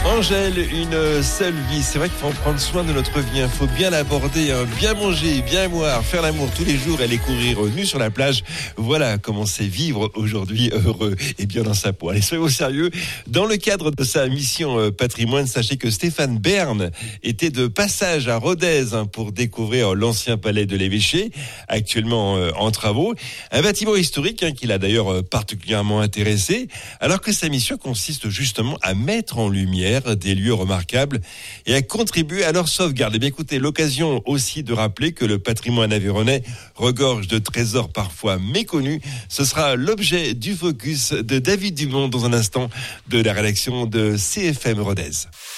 Angèle, une seule vie. C'est vrai qu'il faut en prendre soin de notre vie. Il faut bien l'aborder, bien manger, bien boire, faire l'amour tous les jours et aller courir nu sur la plage. Voilà comment c'est vivre aujourd'hui heureux et bien dans sa peau. Allez, soyez au sérieux. Dans le cadre de sa mission patrimoine, sachez que Stéphane Bern était de passage à Rodez pour découvrir l'ancien palais de l'évêché, actuellement en travaux. Un bâtiment historique qu'il a d'ailleurs particulièrement intéressé, alors que sa mission consiste justement à mettre en lumière des lieux remarquables et à contribuer à leur sauvegarde. Et bien écoutez, l'occasion aussi de rappeler que le patrimoine aveyronais regorge de trésors parfois méconnus. Ce sera l'objet du focus de David Dumont dans un instant de la rédaction de CFM Rodez.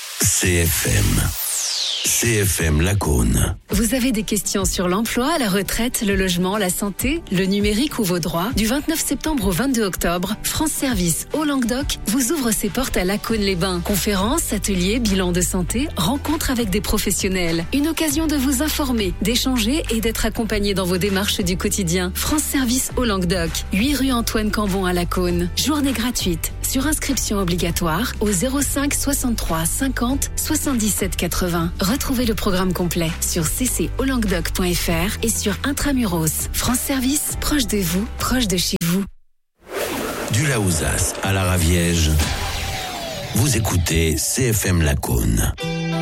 CFM Lacaune. Vous avez des questions sur l'emploi, la retraite, le logement, la santé, le numérique ou vos droits? Du 29 septembre au 22 octobre, France Service au Languedoc vous ouvre ses portes à Lacaune-les-Bains. Conférences, ateliers, bilans de santé, rencontres avec des professionnels. Une occasion de vous informer, d'échanger et d'être accompagné dans vos démarches du quotidien. France Service au Languedoc, 8 rue Antoine Cambon à Lacaune. Journée gratuite. Sur inscription obligatoire au 05 63 50 77 80. Retrouvez le programme complet sur ccolanguedoc.fr et sur Intramuros. France Service, proche de vous, proche de chez vous. Du Laouzas à la Raviège, vous écoutez CFM Lacaune.